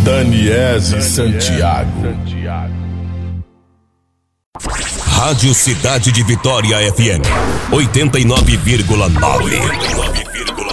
Daniese Santiago. Rádio Cidade de Vitória FM 89,9.